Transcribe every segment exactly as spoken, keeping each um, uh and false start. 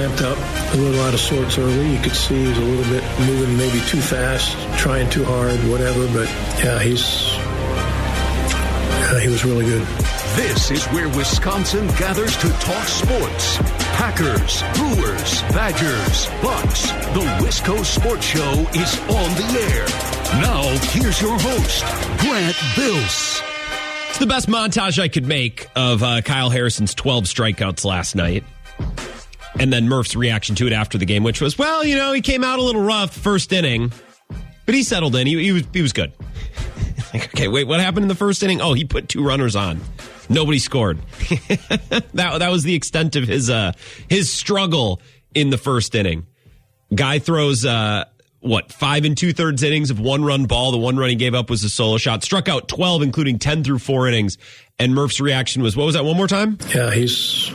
ramped up, a little out of sorts early. You could see he was a little bit moving maybe too fast, trying too hard, whatever. But, yeah, he's uh, he was really good. This is where Wisconsin gathers to talk sports. Packers, Brewers, Badgers, Bucks. The Wisco Sports Show is on the air. Now, here's your host, Grant Bills. It's the best montage I could make of uh, Kyle Harrison's twelve strikeouts last night. And then Murph's reaction to it after the game, which was, well, you know, he came out a little rough first inning, but he settled in. He, he was he was good. Like, okay, wait, what happened in the first inning? Oh, he put two runners on. Nobody scored. that that was the extent of his uh, his struggle in the first inning. Guy throws uh, what five and two thirds innings of one run ball. The one run he gave up was a solo shot. Struck out twelve, including ten through four innings. And Murph's reaction was, what was that? One more time? Yeah, he's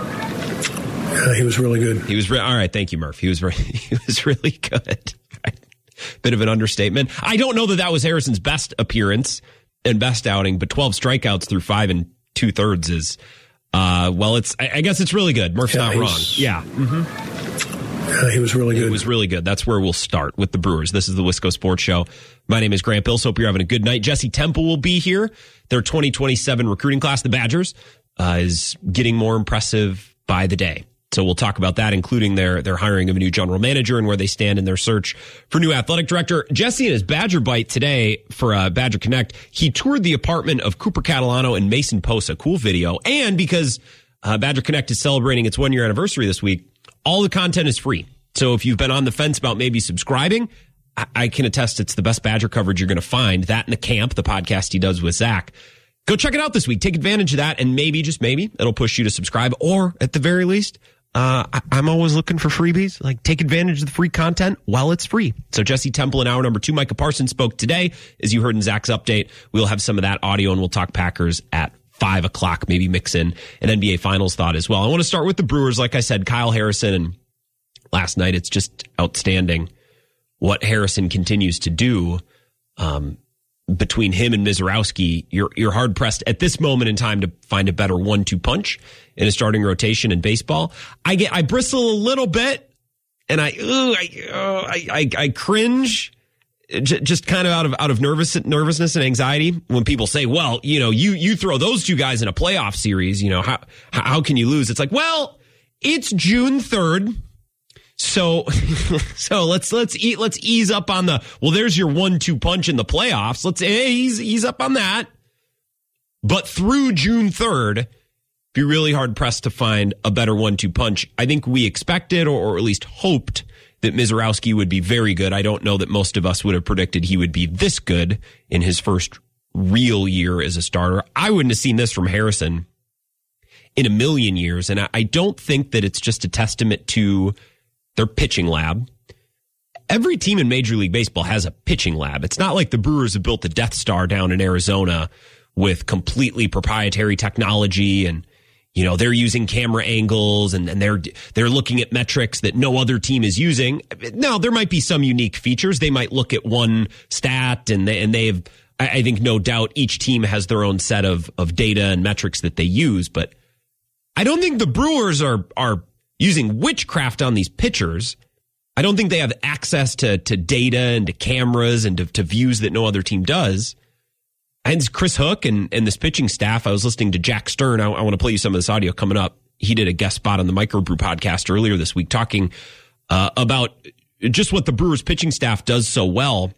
uh, he was really good. He was re- all right. Thank you, Murph. He was re- he was really good. Bit of an understatement. I don't know that that was Harrison's best appearance and best outing, but twelve strikeouts through five and two thirds is, uh, well, it's, I, I guess it's really good. Murph's yeah, not wrong. Yeah. Mm-hmm. Uh, he was really good. It was really good. That's where we'll start with the Brewers. This is the Wisco Sports Show. My name is Grant Bills. Hope you're having a good night. Jesse Temple will be here. Their twenty twenty-seven recruiting class, the Badgers, uh, is getting more impressive by the day. So we'll talk about that, including their their hiring of a new general manager and where they stand in their search for new athletic director. Jesse and his Badger Bite today for uh, Badger Connect, he toured the apartment of Cooper Catalano and Mason Posa. Cool video. And because uh, Badger Connect is celebrating its one-year anniversary this week, all the content is free. So if you've been on the fence about maybe subscribing, I, I can attest it's the best Badger coverage you're going to find. That and The Camp, the podcast he does with Zach. Go check it out this week. Take advantage of that, and maybe, just maybe, it'll push you to subscribe, or at the very least, Uh, I, I'm always looking for freebies. Like, take advantage of the free content while it's free. So Jesse Temple in hour number two. Micah Parsons spoke today. As you heard in Zach's update, we'll have some of that audio, and we'll talk Packers at five o'clock, maybe mix in an N B A Finals thought as well. I want to start with the Brewers. Like I said, Kyle Harrison, and last night, it's just outstanding what Harrison continues to do. Um, between him and Mizorowski, you're you're hard pressed at this moment in time to find a better one two punch in a starting rotation in baseball. I get I bristle a little bit, and I ooh, I, uh, I I I cringe, j- just kind of out of out of nervous nervousness and anxiety when people say, "Well, you know, you you throw those two guys in a playoff series, you know, how how can you lose?" It's like, well, it's June third. So, so let's, let's eat, let's ease up on the, well, there's your one, two punch in the playoffs. Let's ease, ease up on that. But through June third, be really hard pressed to find a better one, two punch. I think we expected, or, or at least hoped, that Mizorowski would be very good. I don't know that most of us would have predicted he would be this good in his first real year as a starter. I wouldn't have seen this from Harrison in a million years. And I, I don't think that it's just a testament to their pitching lab. Every team in Major League Baseball has a pitching lab. It's not like the Brewers have built the Death Star down in Arizona with completely proprietary technology, and, you know, they're using camera angles and, and they're they're looking at metrics that no other team is using. Now, there might be some unique features. They might look at one stat, and they, and they've, I think, no doubt each team has their own set of of data and metrics that they use. But I don't think the Brewers are are using witchcraft on these pitchers. I don't think they have access to to data and to cameras and to, to views that no other team does. And Chris Hook and, and this pitching staff, I was listening to Jack Stern. I, I want to play you some of this audio coming up. He did a guest spot on the Microbrew podcast earlier this week talking uh, about just what the Brewers pitching staff does so well.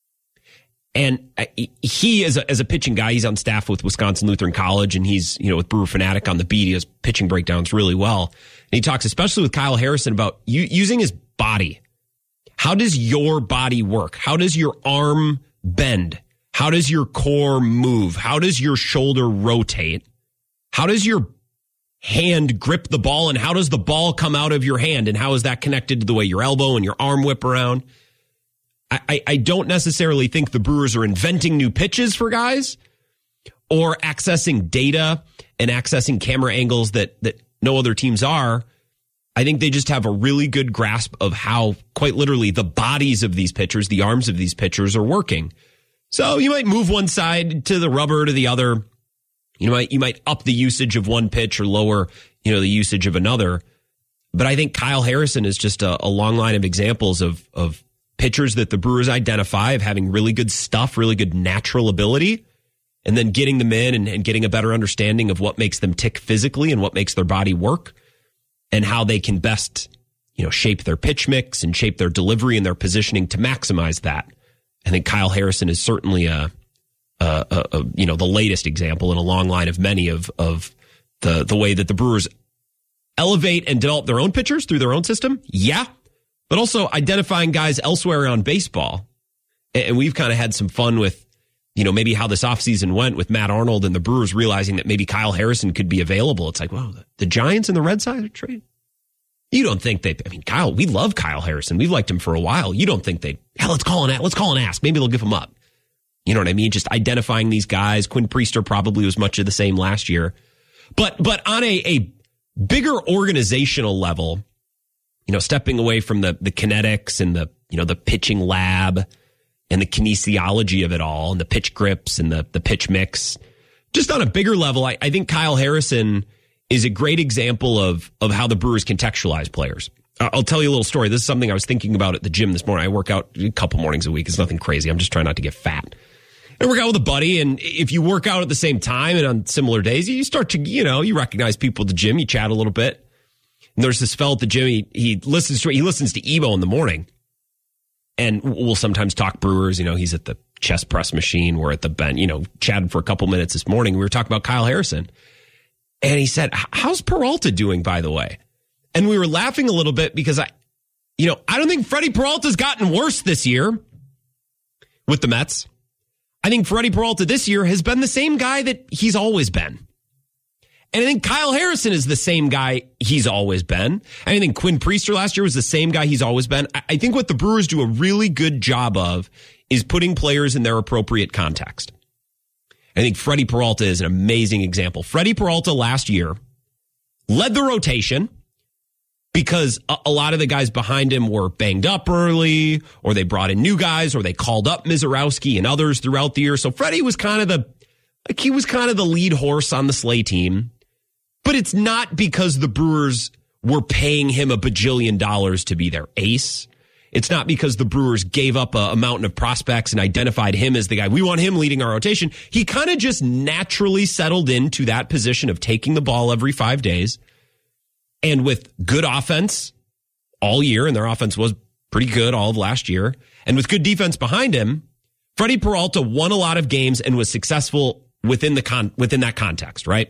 And he, as a, as a pitching guy, he's on staff with Wisconsin Lutheran College, and he's, you know, with Brewer Fanatic on the beat. He has pitching breakdowns really well. And he talks, especially with Kyle Harrison, about u- using his body. How does your body work? How does your arm bend? How does your core move? How does your shoulder rotate? How does your hand grip the ball, and how does the ball come out of your hand? And how is that connected to the way your elbow and your arm whip around? I, I don't necessarily think the Brewers are inventing new pitches for guys or accessing data and accessing camera angles that, that no other teams are. I think they just have a really good grasp of how, quite literally, the bodies of these pitchers, the arms of these pitchers are working. So you might move one side to the rubber to the other. You might, you might up the usage of one pitch or lower, you know, the usage of another. But I think Kyle Harrison is just a, a long line of examples of, of pitchers that the Brewers identify of having really good stuff, really good natural ability, and then getting them in and, and getting a better understanding of what makes them tick physically and what makes their body work and how they can best, you know, shape their pitch mix and shape their delivery and their positioning to maximize that. I think Kyle Harrison is certainly a, a, a, a you know, the latest example in a long line of many of, of the, the way that the Brewers elevate and develop their own pitchers through their own system. Yeah. But also identifying guys elsewhere around baseball. And we've kind of had some fun with, you know, maybe how this offseason went with Matt Arnold and the Brewers realizing that maybe Kyle Harrison could be available. It's like, wow, the Giants and the Red Sox are trading. You don't think they, I mean, Kyle, we love Kyle Harrison. We've liked him for a while. You don't think they, hell, let's call and, let's call and ask. Maybe they'll give him up. You know what I mean? Just identifying these guys. Quinn Priester probably was much of the same last year. But, but on a, a bigger organizational level, you know, stepping away from the, the kinetics and the, you know, the pitching lab and the kinesiology of it all and the pitch grips and the, the pitch mix, just on a bigger level, I, I think Kyle Harrison is a great example of, of how the Brewers contextualize players. I'll tell you a little story. This is something I was thinking about at the gym this morning. I work out a couple mornings a week. It's nothing crazy. I'm just trying not to get fat. I work out with a buddy, and if you work out at the same time and on similar days, you start to, you know, you recognize people at the gym, you chat a little bit. And there's this fella at the gym, he, he listens to he listens to Evo in the morning. And we'll sometimes talk Brewers. You know, he's at the chest press machine. We're at the bench, you know, chatted for a couple minutes this morning. We were talking about Kyle Harrison. And he said, how's Peralta doing, by the way? And we were laughing a little bit because I, you know, I don't think Freddie Peralta's gotten worse this year with the Mets. I think Freddie Peralta this year has been the same guy that he's always been. And I think Kyle Harrison is the same guy he's always been. I think Quinn Priester last year was the same guy he's always been. I think what the Brewers do a really good job of is putting players in their appropriate context. I think Freddie Peralta is an amazing example. Freddie Peralta last year led the rotation because a, a lot of the guys behind him were banged up early, or they brought in new guys, or they called up Mizorowski and others throughout the year. So Freddie was kind of the, like he was kind of the lead horse on the sleigh team. But it's not because the Brewers were paying him a bajillion dollars to be their ace. It's not because the Brewers gave up a, a mountain of prospects and identified him as the guy. We want him leading our rotation. He kind of just naturally settled into that position of taking the ball every five days. And with good offense all year, and their offense was pretty good all of last year, and with good defense behind him, Freddie Peralta won a lot of games and was successful within the con- within that context, right?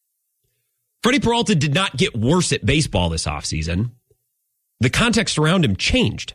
Freddie Peralta did not get worse at baseball this offseason. The context around him changed.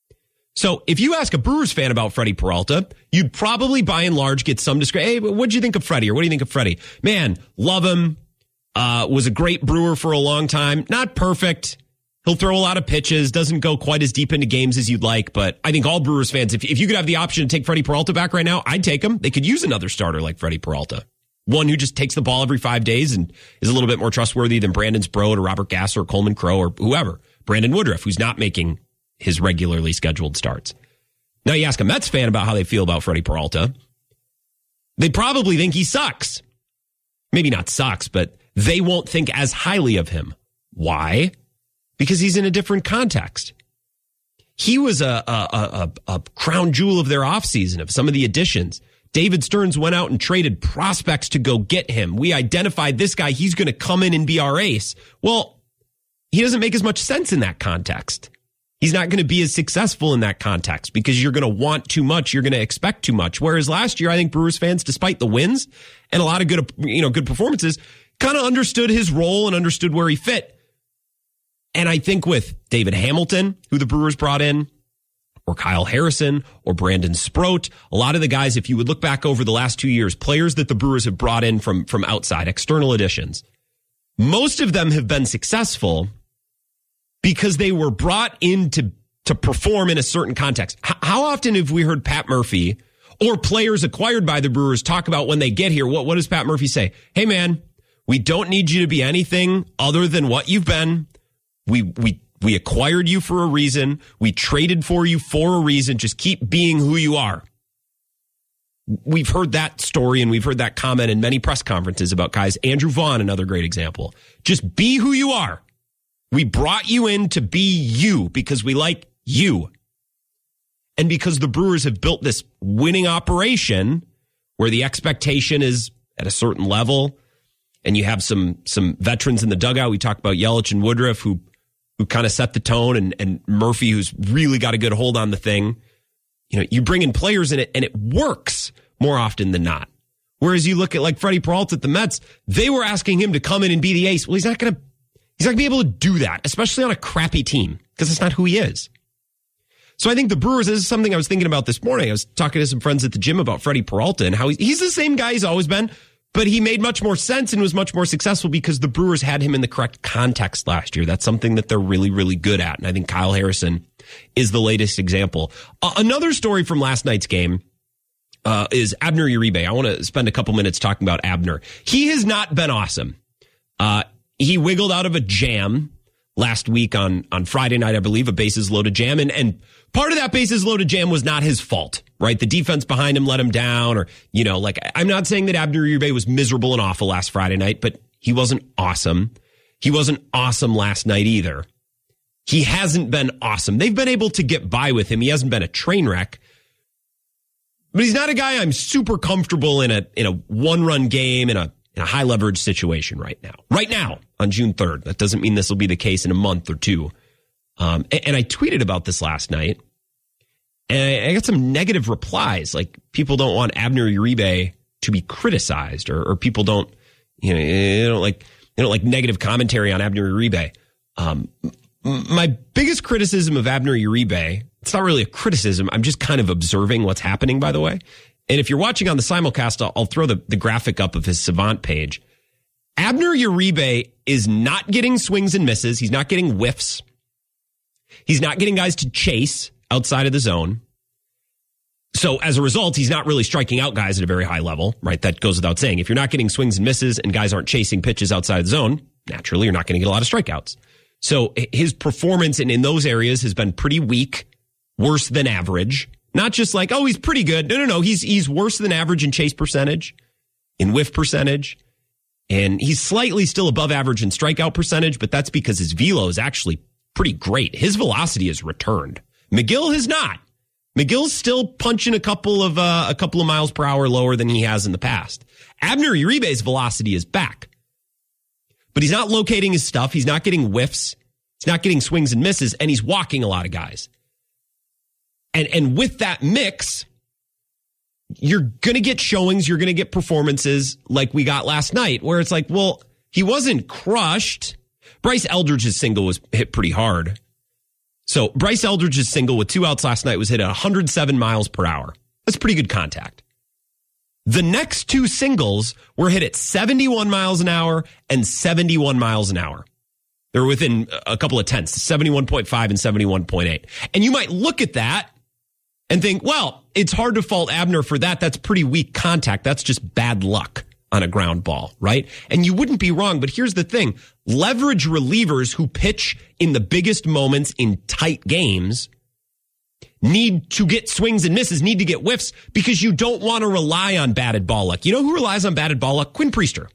So if you ask a Brewers fan about Freddie Peralta, you'd probably by and large get some description. Hey, what'd you think of Freddie? Or what do you think of Freddie? Man, love him. Uh, was a great Brewer for a long time. Not perfect. He'll throw a lot of pitches. Doesn't go quite as deep into games as you'd like. But I think all Brewers fans, if, if you could have the option to take Freddie Peralta back right now, I'd take him. They could use another starter like Freddie Peralta. One who just takes the ball every five days and is a little bit more trustworthy than Brandon Sproat or Robert Gasser or Coleman Crowe or whoever. Brandon Woodruff, who's not making his regularly scheduled starts. Now you ask a Mets fan about how they feel about Freddie Peralta. They probably think he sucks. Maybe not sucks, but they won't think as highly of him. Why? Because he's in a different context. He was a, a, a, a crown jewel of their offseason, of some of the additions. David Stearns went out and traded prospects to go get him. We identified this guy. He's going to come in and be our ace. Well, he doesn't make as much sense in that context. He's not going to be as successful in that context because you're going to want too much. You're going to expect too much. Whereas last year, I think Brewers fans, despite the wins and a lot of good, you know, good performances, kind of understood his role and understood where he fit. And I think with David Hamilton, who the Brewers brought in, or Kyle Harrison, or Brandon Sproat, a lot of the guys, if you would look back over the last two years, players that the Brewers have brought in from, from outside, external additions, most of them have been successful because they were brought in to, to perform in a certain context. H- how often have we heard Pat Murphy or players acquired by the Brewers talk about when they get here? What, what does Pat Murphy say? Hey, man, we don't need you to be anything other than what you've been. We, we, We acquired you for a reason. We traded for you for a reason. Just keep being who you are. We've heard that story and we've heard that comment in many press conferences about guys. Andrew Vaughn, another great example. Just be who you are. We brought you in to be you because we like you. And because the Brewers have built this winning operation where the expectation is at a certain level, and you have some some veterans in the dugout. We talked about Yelich and Woodruff who who kind of set the tone, and, and Murphy who's really got a good hold on the thing. You know, you bring in players in it and it works more often than not. Whereas you look at like Freddie Peralta at the Mets, they were asking him to come in and be the ace. Well, he's not going to he's not going to be able to do that, especially on a crappy team, because it's not who he is. So I think the Brewers, this is something I was thinking about this morning. I was talking to some friends at the gym about Freddie Peralta and how he's, he's the same guy he's always been, but he made much more sense and was much more successful because the Brewers had him in the correct context last year. That's something that they're really, really good at. And I think Kyle Harrison is the latest example. Uh, another story from last night's game uh, is Abner Uribe. I want to spend a couple minutes talking about Abner. He has not been awesome. Uh, he wiggled out of a jam last week on, on Friday night, I believe, a bases loaded jam. And, and part of that bases loaded jam was not his fault, right? The defense behind him let him down, or, you know, like, I'm not saying that Abner Uribe was miserable and awful last Friday night, but he wasn't awesome. He wasn't awesome last night either. He hasn't been awesome. They've been able to get by with him. He hasn't been a train wreck, but he's not a guy I'm super comfortable in a, in a one run game, in a, in a high leverage situation right now, right now on June third. That doesn't mean this will be the case in a month or two. Um, and, and I tweeted about this last night, and I, I got some negative replies. Like, people don't want Abner Uribe to be criticized, or, or people don't, you know, they don't like, they don't like negative commentary on Abner Uribe. Um, my biggest criticism of Abner Uribe, it's not really a criticism. I'm just kind of observing what's happening, by the way. And if you're watching on the simulcast, I'll, I'll throw the, the graphic up of his Savant page. Abner Uribe is not getting swings and misses. He's not getting whiffs. He's not getting guys to chase outside of the zone. So as a result, he's not really striking out guys at a very high level, right? That goes without saying. If you're not getting swings and misses and guys aren't chasing pitches outside the zone, naturally, you're not going to get a lot of strikeouts. So his performance in, in those areas has been pretty weak, worse than average. Not just like, oh, he's pretty good. No, no, no. He's he's worse than average in chase percentage, in whiff percentage, and he's slightly still above average in strikeout percentage, but that's because his velo is actually pretty great. His velocity has returned. McGill has not. McGill's still punching a couple of uh, a couple of miles per hour lower than he has in the past. Abner Uribe's velocity is back, but he's not locating his stuff. He's not getting whiffs. He's not getting swings and misses, and he's walking a lot of guys. And and with that mix, you're going to get showings, you're going to get performances like we got last night, where it's like, well, he wasn't crushed. Bryce Eldridge's single was hit pretty hard. So Bryce Eldridge's single with two outs last night was hit at one hundred seven miles per hour. That's pretty good contact. The next two singles were hit at seventy-one miles an hour and seventy-one miles an hour. They were within a couple of tenths, seventy-one point five and seventy-one point eight. And you might look at that and think, well, it's hard to fault Abner for that. That's pretty weak contact. That's just bad luck on a ground ball, right? And you wouldn't be wrong, but here's the thing. Leverage relievers who pitch in the biggest moments in tight games need to get swings and misses, need to get whiffs, because you don't want to rely on batted ball luck. You know who relies on batted ball luck? Quinn Priester.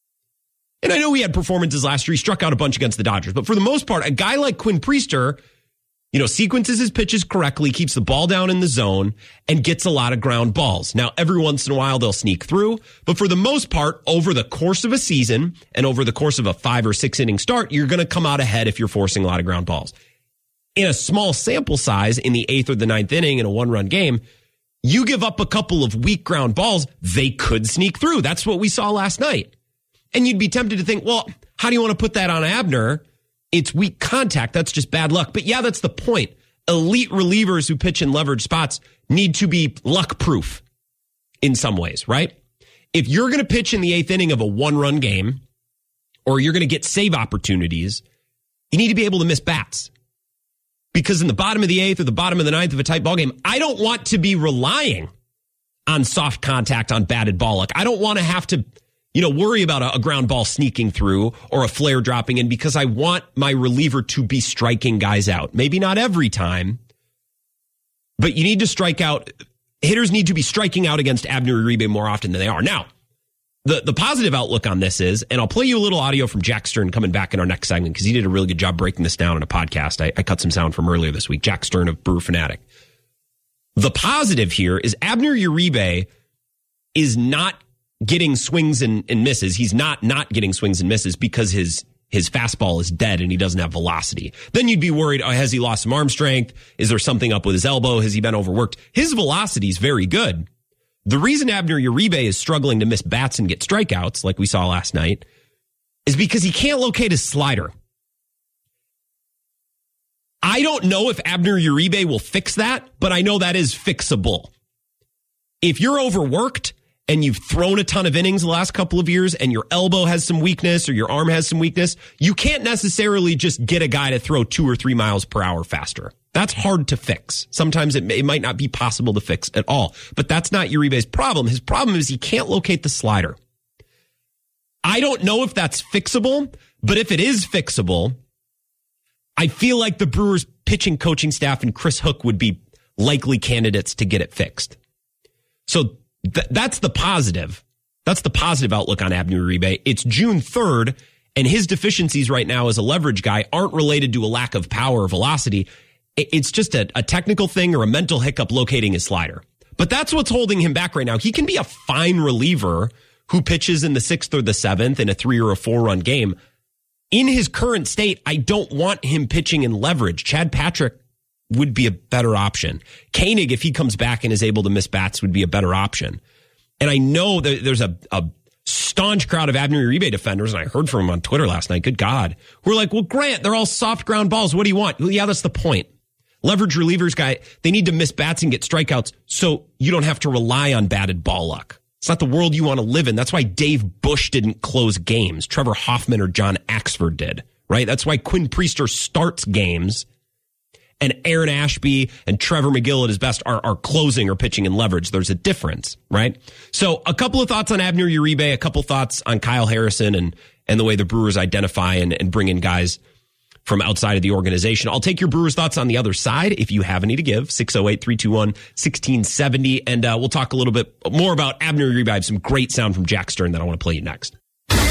And I know he had performances last year. He struck out a bunch against the Dodgers. But for the most part, a guy like Quinn Priester, you know, sequences his pitches correctly, keeps the ball down in the zone, and gets a lot of ground balls. Now, every once in a while, they'll sneak through. But for the most part, over the course of a season and over the course of a five or six inning start, you're going to come out ahead if you're forcing a lot of ground balls. In a small sample size, in the eighth or the ninth inning in a one-run game, you give up a couple of weak ground balls, they could sneak through. That's what we saw last night. And you'd be tempted to think, well, how do you want to put that on Abner? It's weak contact. That's just bad luck. But yeah, that's the point. Elite relievers who pitch in leverage spots need to be luck proof in some ways, right? If you're going to pitch in the eighth inning of a one-run game, or you're going to get save opportunities, you need to be able to miss bats. Because in the bottom of the eighth or the bottom of the ninth of a tight ball game, I don't want to be relying on soft contact, on batted ball luck. I don't want to have to, you know, worry about a, a ground ball sneaking through or a flare dropping in, because I want my reliever to be striking guys out. Maybe not every time, but you need to strike out. Hitters need to be striking out against Abner Uribe more often than they are. Now, The the positive outlook on this is, and I'll play you a little audio from Jack Stern coming back in our next segment because he did a really good job breaking this down in a podcast. I, I cut some sound from earlier this week. Jack Stern of Brewer Fanatic. The positive here is Abner Uribe is not getting swings and, and misses. He's not not getting swings and misses because his his fastball is dead and he doesn't have velocity. Then you'd be worried, oh, has he lost some arm strength? Is there something up with his elbow? Has he been overworked? His velocity is very good. The reason Abner Uribe is struggling to miss bats and get strikeouts, like we saw last night, is because he can't locate his slider. I don't know if Abner Uribe will fix that, but I know that is fixable. If you're overworked and you've thrown a ton of innings the last couple of years and your elbow has some weakness or your arm has some weakness, you can't necessarily just get a guy to throw two or three miles per hour faster. That's hard to fix. Sometimes it, may, it might not be possible to fix at all, but that's not Uribe's problem. His problem is he can't locate the slider. I don't know if that's fixable, but if it is fixable, I feel like the Brewers pitching coaching staff and Chris Hook would be likely candidates to get it fixed. So th- that's the positive. That's the positive outlook on Abner Uribe. It's June third, and his deficiencies right now as a leverage guy aren't related to a lack of power or velocity. It's just a, a technical thing or a mental hiccup locating his slider. But that's what's holding him back right now. He can be a fine reliever who pitches in the sixth or the seventh in a three or a four run game. In his current state, I don't want him pitching in leverage. Chad Patrick would be a better option. Koenig, if he comes back and is able to miss bats, would be a better option. And I know that there's a, a staunch crowd of Abner Uribe defenders, and I heard from him on Twitter last night, good God, who are like, well, Grant, they're all soft ground balls. What do you want? Well, yeah, that's the point. Leverage relievers, guy, they need to miss bats and get strikeouts so you don't have to rely on batted ball luck. It's not the world you want to live in. That's why Dave Bush didn't close games. Trevor Hoffman or John Axford did, right? That's why Quinn Priester starts games and Aaron Ashby and Trevor McGill at his best are, are closing or pitching in leverage. There's a difference, right? So a couple of thoughts on Abner Uribe, a couple thoughts on Kyle Harrison and, and the way the Brewers identify and, and bring in guys from outside of the organization. I'll take your Brewers thoughts on the other side if you have any to give. six oh eight, three two one, one six seven oh. And uh, we'll talk a little bit more about Abner Uribe. I have some great sound from Jack Stern that I want to play you next.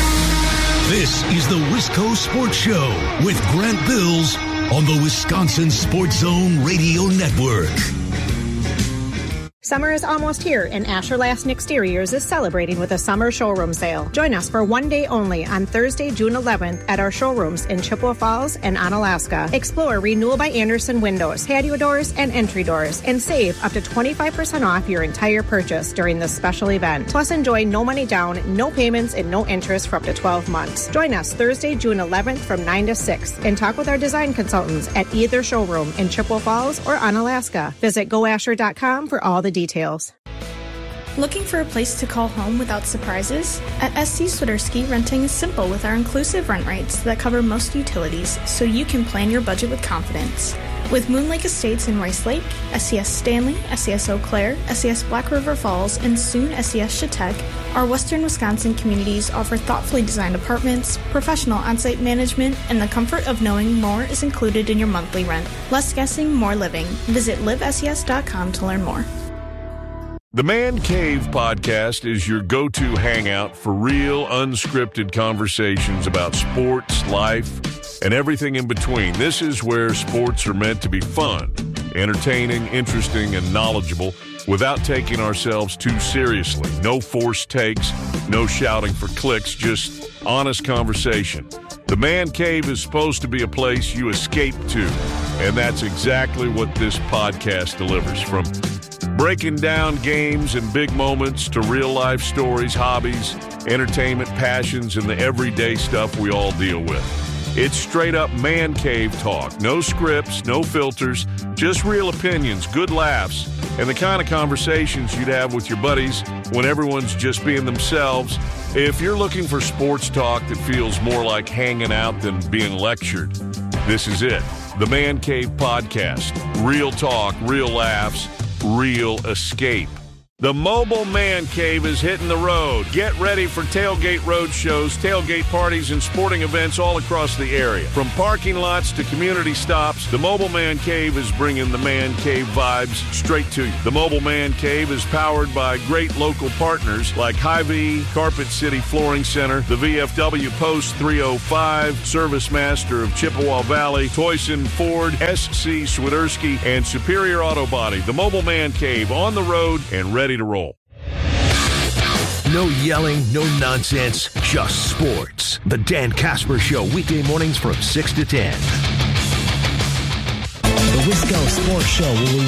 This is the Wisco Sports Show with Grant Bills on the Wisconsin Sports Zone Radio Network. Summer is almost here, and Asher Lassen Exteriors is celebrating with a summer showroom sale. Join us for one day only on Thursday, June eleventh at our showrooms in Chippewa Falls and Onalaska. Explore Renewal by Anderson windows, patio doors, and entry doors, and save up to twenty-five percent off your entire purchase during this special event. Plus, enjoy no money down, no payments, and no interest for up to twelve months. Join us Thursday, June eleventh from nine to six and talk with our design consultants at either showroom in Chippewa Falls or Onalaska. Visit go asher dot com for all the details. Looking for a place to call home without surprises? At S C Swiderski, renting is simple with our inclusive rent rates that cover most utilities, so you can plan your budget with confidence. With Moon Lake Estates in Rice Lake, S C S Stanley, S C S Eau Claire, S C S Black River Falls, and soon S C S Chautauqua, our western Wisconsin communities offer thoughtfully designed apartments, professional on-site management, and the comfort of knowing more is included in your monthly rent. Less guessing, more living. Visit live S E S dot com to learn more. The Man Cave podcast is your go-to hangout for real, unscripted conversations about sports, life, and everything in between. This is where sports are meant to be fun, entertaining, interesting, and knowledgeable without taking ourselves too seriously. No forced takes, no shouting for clicks, just honest conversation. The Man Cave is supposed to be a place you escape to, and that's exactly what this podcast delivers. From breaking down games and big moments to real-life stories, hobbies, entertainment, passions, and the everyday stuff we all deal with. It's straight-up man cave talk. No scripts, no filters, just real opinions, good laughs, and the kind of conversations you'd have with your buddies when everyone's just being themselves. If you're looking for sports talk that feels more like hanging out than being lectured, this is it. The Man Cave Podcast. Real talk, real laughs, real escape. The Mobile Man Cave is hitting the road. Get ready for tailgate road shows, tailgate parties, and sporting events all across the area. From parking lots to community stops, the Mobile Man Cave is bringing the Man Cave vibes straight to you. The Mobile Man Cave is powered by great local partners like Hy-Vee, Carpet City Flooring Center, the V F W Post three oh five, Service Master of Chippewa Valley, Toyson Ford, S C Swiderski, and Superior Auto Body. The Mobile Man Cave on the road and ready to roll. No yelling, no nonsense, just sports. The Dan Casper Show, weekday mornings from six to ten. The Wisco Sports Show will